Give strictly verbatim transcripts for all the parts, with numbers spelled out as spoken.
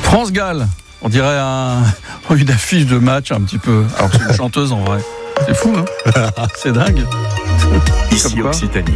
France-Galles, on dirait un, une affiche de match un petit peu. Alors que c'est une chanteuse en vrai. C'est fou, hein. C'est dingue. Ici Occitanie.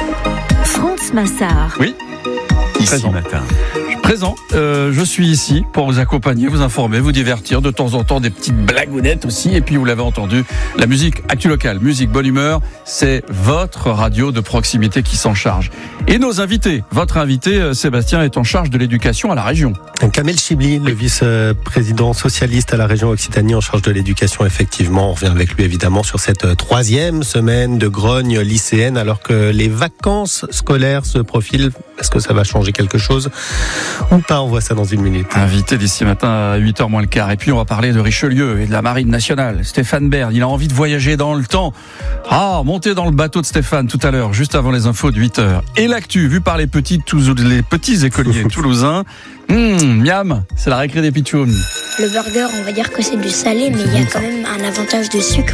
France Massard. Oui. Ici Présent. matin. Présent, euh, je suis ici pour vous accompagner, vous informer, vous divertir, de temps en temps des petites blagounettes aussi. Et puis vous l'avez entendu, la musique Actu Local, musique bonne humeur, c'est votre radio de proximité qui s'en charge. Et nos invités, votre invité Sébastien est en charge de l'éducation à la région. Kamel Chibli, le vice-président socialiste à la région Occitanie en charge de l'éducation, effectivement. On revient avec lui évidemment sur cette troisième semaine de grogne lycéenne alors que les vacances scolaires se profilent. Est-ce que ça va changer quelque chose ou pas? On voit ça dans une minute. Invité d'ici matin à huit heures moins le quart. Et puis on va parler de Richelieu et de la Marine nationale. Stéphane Bern, il a envie de voyager dans le temps. Ah, montez dans le bateau de Stéphane tout à l'heure, juste avant les infos de huit heures. Et l'actu, vue par les petits, les petits écoliers toulousains. Hum, miam, c'est la récré des pitchouns. Le burger, on va dire que c'est du salé, mais il y a quand même un avantage de sucre.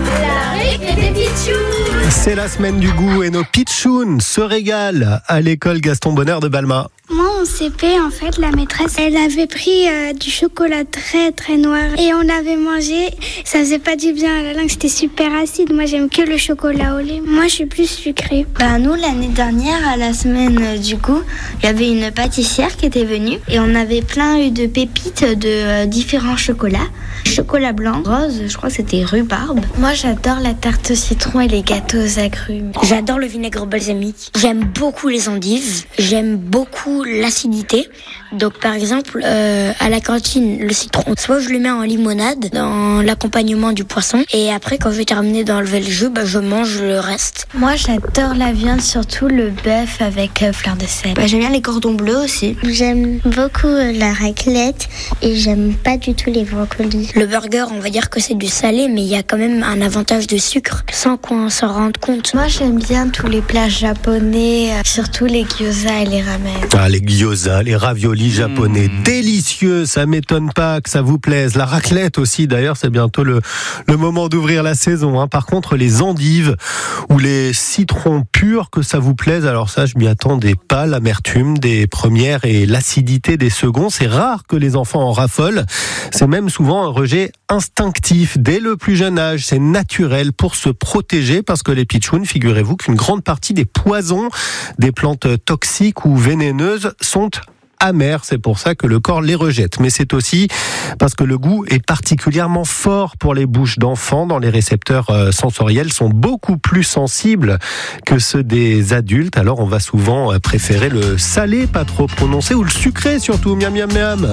La récré des pitchouns. C'est la semaine du goût et nos pitchouns se régalent à l'école Gaston Bonheur de Balma. Moi, en C P, en fait, la maîtresse, elle avait pris euh, du chocolat très très noir et on avait mangé. Ça faisait pas du bien à la langue, c'était super acide. Moi, j'aime que le chocolat au lait. Moi, je suis plus sucrée. Bah, nous, l'année dernière, à la semaine euh, du goût, il y avait une pâtissière qui était venue et on avait plein eu de pépites de euh, différents chocolats. Chocolat blanc, rose, je crois que c'était rhubarbe. Moi, j'adore la tarte au citron et les gâteaux aux agrumes. J'adore le vinaigre balsamique. J'aime beaucoup les endives. J'aime beaucoup l'acidité. Donc par exemple euh, à la cantine, le citron, soit je le mets en limonade dans l'accompagnement du poisson et après quand je vais terminer d'enlever le jus, bah, je mange le reste. Moi j'adore la viande, surtout le bœuf avec euh, fleur de sel. Bah, j'aime bien les cordons bleus aussi. J'aime beaucoup la raclette et j'aime pas du tout les brocolis. Le burger, on va dire que c'est du salé, mais il y a quand même un avantage de sucre sans qu'on s'en rende compte. Moi j'aime bien tous les plats japonais, euh, surtout les gyoza et les ramen. Ah, les gyoza, les raviolis japonais, mmh. délicieux, ça m'étonne pas que ça vous plaise. La raclette aussi, d'ailleurs, c'est bientôt le, le moment d'ouvrir la saison. Hein. Par contre, les endives ou les citrons purs, que ça vous plaise, alors ça, je m'y attendais pas. L'amertume des premières et l'acidité des seconds, c'est rare que les enfants en raffolent. C'est même souvent un rejet instinctif dès le plus jeune âge. C'est naturel pour se protéger parce que les pitchouns, figurez-vous qu'une grande partie des poisons, des plantes toxiques ou vénéneuses sont amers, c'est pour ça que le corps les rejette. Mais c'est aussi parce que le goût est particulièrement fort pour les bouches d'enfants, dont les récepteurs sensoriels sont beaucoup plus sensibles que ceux des adultes. Alors on va souvent préférer le salé, pas trop prononcé, ou le sucré surtout, miam miam miam.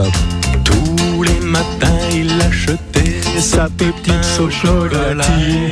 Tous les matins, il achetait sa petite chocolatine.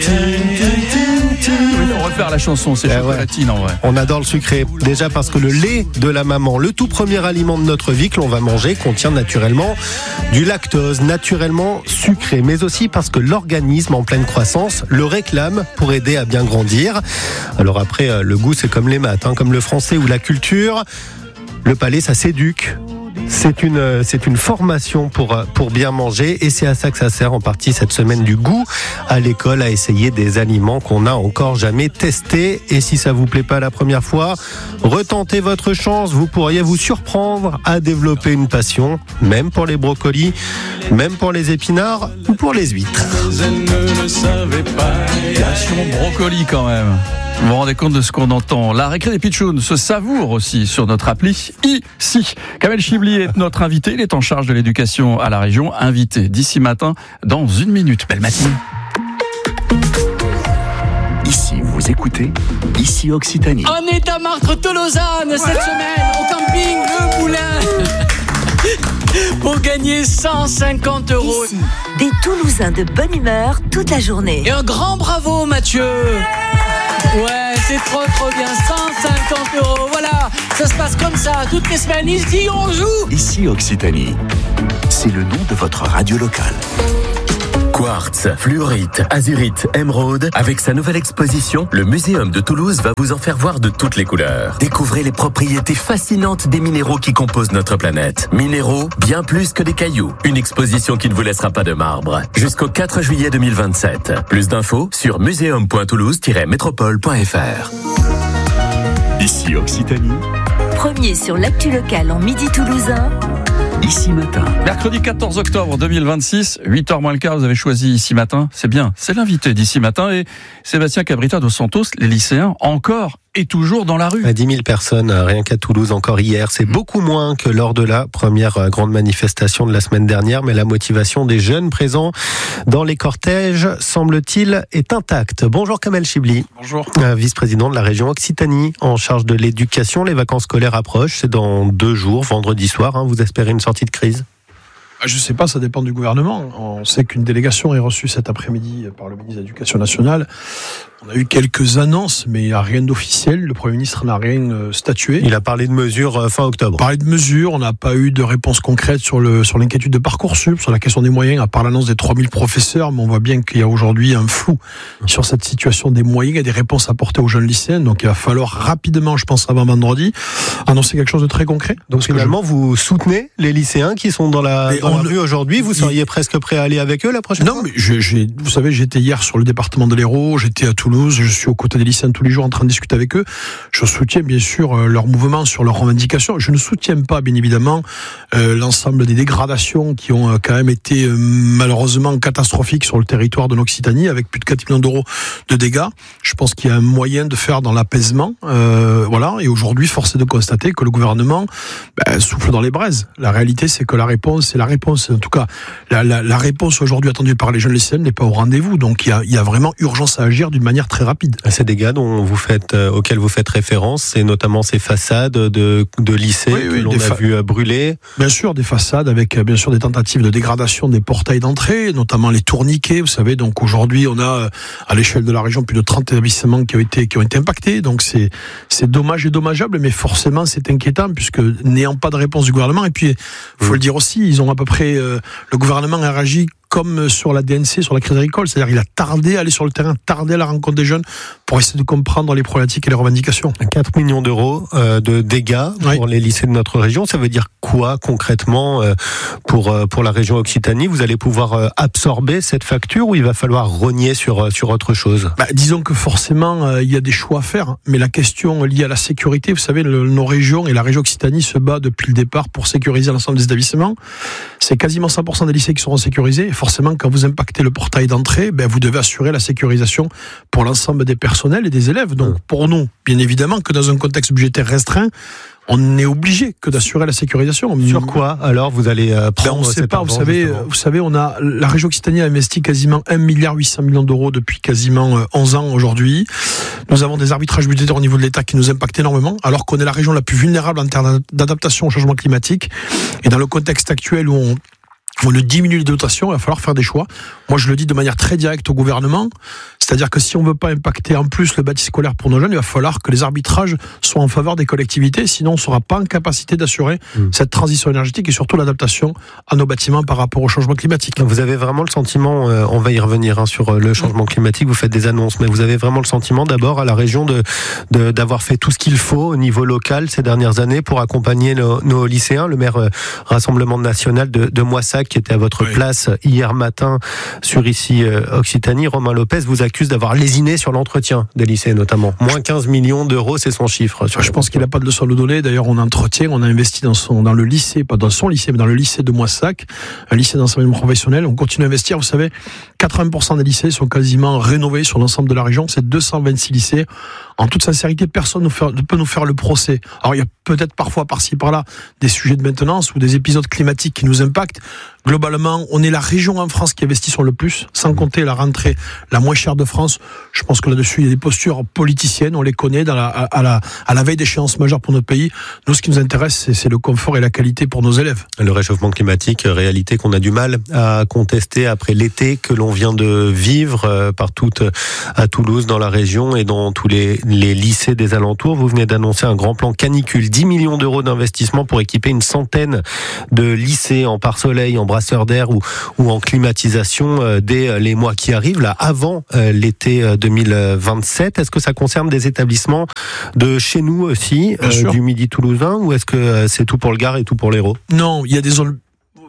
On va refaire la chanson, c'est eh chocolatine ouais. en vrai. On adore le sucré. Déjà parce que le lait de la maman, le tout premier aliment de notre vie que l'on va manger, contient naturellement du lactose, naturellement sucré. Mais aussi parce que l'organisme en pleine croissance le réclame pour aider à bien grandir. Alors après, le goût c'est comme les maths, hein, comme le français ou la culture. Le palais, ça s'éduque. C'est une, c'est une formation pour, pour bien manger et c'est à ça que ça sert en partie cette semaine du goût à l'école, à essayer des aliments qu'on n'a encore jamais testés. Et si ça vous plaît pas la première fois, retentez votre chance, vous pourriez vous surprendre à développer une passion, même pour les brocolis, même pour les épinards ou pour les huîtres. Passion brocoli quand même. Vous vous rendez compte de ce qu'on entend. La récré des pitchouns se savoure aussi sur notre appli ici. Kamel Chibli est notre invité. Il est en charge de l'éducation à la région. Invité d'ici matin dans une minute. Belle matinée. Ici, vous écoutez Ici Occitanie. On est à Martre-Tolosane cette semaine au camping Le Moulin. Pour gagner cent cinquante euros. Ici, des Toulousains de bonne humeur toute la journée. Et un grand bravo Mathieu. Ouais, c'est trop trop bien, cent cinquante euros, voilà, ça se passe comme ça, toutes les semaines, ici on joue. Ici Occitanie, c'est le nom de votre radio locale. Quartz, fluorite, azurite, émeraude. Avec sa nouvelle exposition, le Muséum de Toulouse va vous en faire voir de toutes les couleurs. Découvrez les propriétés fascinantes des minéraux qui composent notre planète. Minéraux, bien plus que des cailloux. Une exposition qui ne vous laissera pas de marbre. Jusqu'au quatre juillet deux mille vingt-sept. Plus d'infos sur muséum point toulouse tiret métropole point f r. Ici Occitanie. Premier sur l'actu locale en midi toulousain. Ici Matin. Mercredi quatorze octobre deux mille vingt-six, huit heures moins le quart, vous avez choisi Ici Matin. C'est bien, c'est l'invité d'Ici Matin. Et Sébastien Cabrita dos Santos, les lycéens, encore et toujours dans la rue. dix mille personnes, rien qu'à Toulouse, encore hier. C'est beaucoup moins que lors de la première grande manifestation de la semaine dernière, mais la motivation des jeunes présents dans les cortèges, semble-t-il, est intacte. Bonjour Kamel Chibli. Bonjour. Vice-président de la région Occitanie, en charge de l'éducation. Les vacances scolaires approchent, c'est dans deux jours, vendredi soir. Hein. Vous espérez une sortie de crise ? Je ne sais pas, ça dépend du gouvernement. On sait qu'une délégation est reçue cet après-midi par le ministre de l'Éducation nationale. On a eu quelques annonces, mais il n'y a rien d'officiel. Le Premier ministre n'a rien statué. Il a parlé de mesures fin octobre. Parlé de mesures, on n'a pas eu de réponse concrète sur le sur l'inquiétude de Parcoursup, sur la question des moyens, à part l'annonce des trois mille professeurs. Mais on voit bien qu'il y a aujourd'hui un flou sur cette situation des moyens et des réponses apportées aux jeunes lycéens. Donc il va falloir rapidement, je pense avant vendredi, annoncer quelque chose de très concret. Donc finalement, je... vous soutenez les lycéens qui sont dans la, dans la rue aujourd'hui. Vous seriez il... presque prêt à aller avec eux la prochaine non, fois ? Non, mais je, j'ai, vous savez, j'étais hier sur le département de l'Hérault, j'étais à Toulouse. Je suis aux côtés des lycéens tous les jours en train de discuter avec eux. Je soutiens bien sûr leur mouvement sur leurs revendications. Je ne soutiens pas bien évidemment euh, l'ensemble des dégradations qui ont euh, quand même été euh, malheureusement catastrophiques sur le territoire de l'Occitanie avec plus de quatre millions d'euros de dégâts. Je pense qu'il y a un moyen de faire dans l'apaisement. Euh, voilà. Et aujourd'hui, force est de constater que le gouvernement ben, souffle dans les braises. La réalité, c'est que la réponse, c'est la réponse. En tout cas, la, la, la réponse aujourd'hui attendue par les jeunes lycéens n'est pas au rendez-vous. Donc il y a, il y a vraiment urgence à agir d'une manière très rapide. Ces dégâts dont vous faites, euh, auxquels vous faites référence, c'est notamment ces façades de, de lycées oui, oui, que l'on a fa- vu brûler. Bien sûr, des façades avec bien sûr des tentatives de dégradation des portails d'entrée, notamment les tourniquets. Vous savez, donc aujourd'hui, on a à l'échelle de la région plus de trente établissements qui ont été qui ont été impactés. Donc c'est c'est dommage et dommageable, mais forcément c'est inquiétant puisque n'ayant pas de réponse du gouvernement. Et puis, faut mmh. le dire aussi, ils ont à peu près euh, le gouvernement a réagi comme sur la D N C, sur la crise agricole, c'est-à-dire il a tardé à aller sur le terrain, tardé à la rencontre des jeunes pour essayer de comprendre les problématiques et les revendications. quatre millions d'euros euh, de dégâts oui. pour les lycées de notre région, ça veut dire quoi concrètement euh, pour euh, pour la région Occitanie ? Vous allez pouvoir euh, absorber cette facture ou il va falloir rogner sur sur autre chose ? Bah, disons que forcément euh, il y a des choix à faire, mais la question liée à la sécurité, vous savez, le, nos régions et la région Occitanie se bat depuis le départ pour sécuriser l'ensemble des établissements. C'est quasiment cent pour cent des lycées qui seront sécurisés. Forcément, quand vous impactez le portail d'entrée, ben, vous devez assurer la sécurisation pour l'ensemble des personnels et des élèves. Donc, pour nous, bien évidemment, que dans un contexte budgétaire restreint, on est obligé que d'assurer la sécurisation. Sur quoi alors vous allez euh, prendre ben on sait cette pas. Vous savez, justement. vous savez, on a la région Occitanie a investi quasiment un milliard huit cents millions d'euros depuis quasiment euh, onze ans aujourd'hui. Nous avons des arbitrages budgétaires au niveau de l'État qui nous impactent énormément, alors qu'on est la région la plus vulnérable en termes d'adaptation au changement climatique. Et dans le contexte actuel où on on diminue les dotations, il va falloir faire des choix. Moi, je le dis de manière très directe au gouvernement, c'est-à-dire que si on ne veut pas impacter en plus le bâti scolaire pour nos jeunes, il va falloir que les arbitrages soient en faveur des collectivités, sinon on ne sera pas en capacité d'assurer mmh. cette transition énergétique et surtout l'adaptation à nos bâtiments par rapport au changement climatique. Vous avez vraiment le sentiment, euh, on va y revenir hein, sur le changement climatique, vous faites des annonces, mais vous avez vraiment le sentiment d'abord à la région de, de, d'avoir fait tout ce qu'il faut au niveau local ces dernières années pour accompagner nos, nos lycéens. Le maire euh, Rassemblement national de, de Moissac, qui était à votre oui. place hier matin sur ici euh, Occitanie, Romain Lopez vous accuse d'avoir lésiné sur l'entretien des lycées notamment. Moins quinze millions d'euros, c'est son chiffre. Je pense qu'il n'a pas de leçon à nous donner. D'ailleurs, on entretient, on a investi dans son, dans le lycée, pas dans son lycée, mais dans le lycée de Moissac, un lycée d'enseignement professionnel. On continue à investir. Vous savez, quatre-vingts pour cent des lycées sont quasiment rénovés sur l'ensemble de la région. C'est deux cent vingt-six lycées. En toute sincérité, personne ne peut nous faire le procès. Alors, il y a peut-être parfois par-ci, par-là, des sujets de maintenance ou des épisodes climatiques qui nous impactent. Globalement, on est la région en France qui investit sur le plus, sans compter la rentrée la moins chère de France. Je pense que là-dessus, il y a des postures politiciennes, on les connaît dans la, à, la, à la veille d'échéances majeures pour notre pays. Nous, ce qui nous intéresse, c'est, c'est le confort et la qualité pour nos élèves. Le réchauffement climatique, réalité qu'on a du mal à contester après l'été que l'on vient de vivre partout à Toulouse, dans la région et dans tous les, les lycées des alentours. Vous venez d'annoncer un grand plan canicule, dix millions d'euros d'investissement pour équiper une centaine de lycées en pare-soleil, en brasseur d'air ou, ou en climatisation euh, dès les mois qui arrivent, là, avant euh, l'été deux mille vingt-sept. Est-ce que ça concerne des établissements de chez nous aussi, euh, du Midi toulousain, ou est-ce que euh, c'est tout pour le Gard et tout pour l'Hérault ? Non, il y a des zones...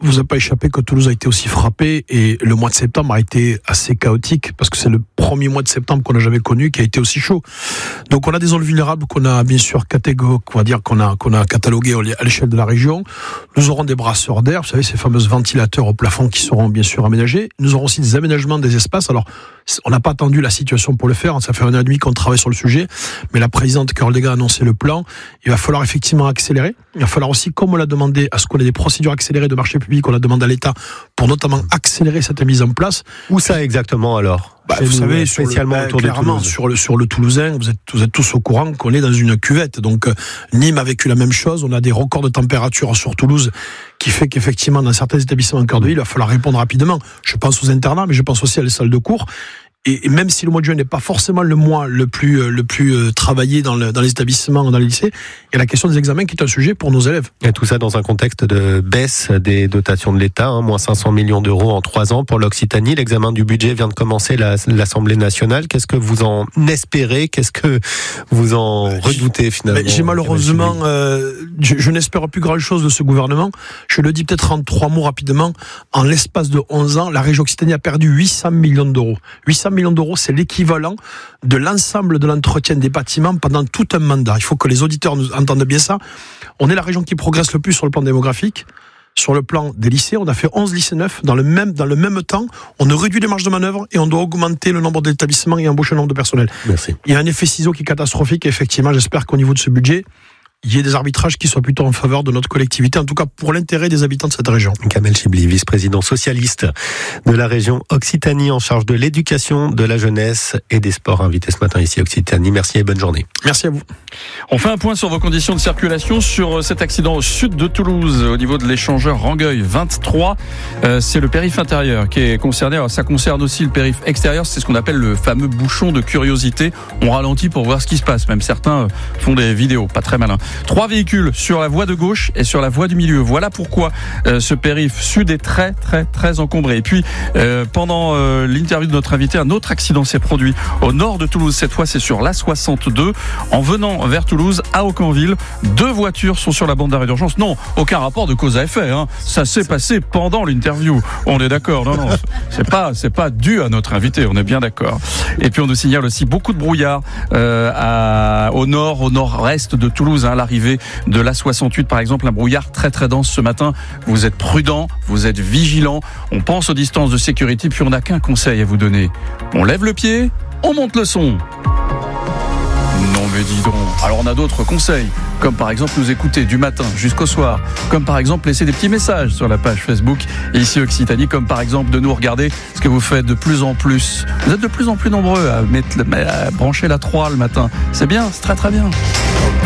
vous a pas échappé que Toulouse a été aussi frappé et le mois de septembre a été assez chaotique parce que c'est le premier mois de septembre qu'on n'a jamais connu qui a été aussi chaud. Donc on a des zones vulnérables qu'on a bien sûr catégoriques, on va dire qu'on a qu'on a catalogué à l'échelle de la région. Nous aurons des brasseurs d'air, vous savez ces fameux ventilateurs au plafond qui seront bien sûr aménagés. Nous aurons aussi des aménagements des espaces. Alors on n'a pas attendu la situation pour le faire, ça fait un an et demi qu'on travaille sur le sujet, mais la présidente Carole Degas a annoncé le plan. Il va falloir effectivement accélérer. Il va falloir aussi, comme on l'a demandé, à ce qu'on ait des procédures accélérées de marché public, on la demande à l'État pour notamment accélérer cette mise en place. Où ça exactement alors? Bah, vous savez, spécialement sur le, autour de Toulouse. Sur le, sur le Toulousain, vous êtes, vous êtes tous au courant qu'on est dans une cuvette. Donc, euh, Nîmes a vécu la même chose. On a des records de température sur Toulouse qui fait qu'effectivement, dans certains établissements en cœur de ville, il va falloir répondre rapidement. Je pense aux internats, mais je pense aussi à les salles de cours. Et même si le mois de juin n'est pas forcément le mois le plus le plus travaillé dans, le, dans les établissements, dans les lycées, il y a la question des examens qui est un sujet pour nos élèves. Et tout ça dans un contexte de baisse des dotations de l'État, hein, moins cinq cents millions d'euros en trois ans pour l'Occitanie. L'examen du budget vient de commencer la, l'Assemblée nationale. Qu'est-ce que vous en espérez? Qu'est-ce que vous en redoutez finalement? J'ai malheureusement, euh, je, je n'espère plus grand-chose de ce gouvernement. Je le dis peut-être en trois mots rapidement. En l'espace de onze ans, la région Occitanie a perdu huit cents millions d'euros. huit cents millions d'euros, c'est l'équivalent de l'ensemble de l'entretien des bâtiments pendant tout un mandat. Il faut que les auditeurs nous entendent bien ça. On est la région qui progresse le plus sur le plan démographique. Sur le plan des lycées, on a fait onze lycées neufs. Dans le même, dans le même temps, on a réduit les marges de manœuvre et on doit augmenter le nombre d'établissements et embaucher le nombre de personnel. Merci. Il y a un effet ciseau qui est catastrophique. Et effectivement, j'espère qu'au niveau de ce budget, il y ait des arbitrages qui soient plutôt en faveur de notre collectivité, en tout cas pour l'intérêt des habitants de cette région. Kamel Chibli, vice-président socialiste de la région Occitanie en charge de l'éducation, de la jeunesse et des sports, invité ce matin ici à Occitanie. Merci et bonne journée. Merci à vous. On fait un point sur vos conditions de circulation sur cet accident au sud de Toulouse, au niveau de l'échangeur Rangueil vingt-trois. Euh, c'est le périph' intérieur qui est concerné. Alors, ça concerne aussi le périph' extérieur. C'est ce qu'on appelle le fameux bouchon de curiosité. On ralentit pour voir ce qui se passe. Même certains font des vidéos, pas très malins. Trois véhicules sur la voie de gauche et sur la voie du milieu. Voilà pourquoi euh, ce périph' sud est très, très, très encombré. Et puis, euh, pendant euh, l'interview de notre invité, un autre accident s'est produit au nord de Toulouse. Cette fois, c'est sur l'A soixante-deux. En venant vers Toulouse, à Aucanville, deux voitures sont sur la bande d'arrêt d'urgence. Non, aucun rapport de cause à effet. Hein. Ça s'est passé pendant l'interview. On est d'accord. Non, non, c'est pas, c'est pas dû à notre invité. On est bien d'accord. Et puis, on nous signale aussi beaucoup de brouillard euh, à, au nord, au nord-est de Toulouse. Hein, l'arrivée de l'A soixante-huit, par exemple, un brouillard très très dense ce matin. Vous êtes prudent, vous êtes vigilant. On pense aux distances de sécurité, puis on n'a qu'un conseil à vous donner. On lève le pied, on monte le son. Non mais dis donc. Alors on a d'autres conseils, comme par exemple nous écouter du matin jusqu'au soir, comme par exemple laisser des petits messages sur la page Facebook ici Occitanie, comme par exemple de nous regarder ce que vous faites de plus en plus. Vous êtes de plus en plus nombreux à, mettre, à brancher la trois le matin. C'est bien, c'est très très bien.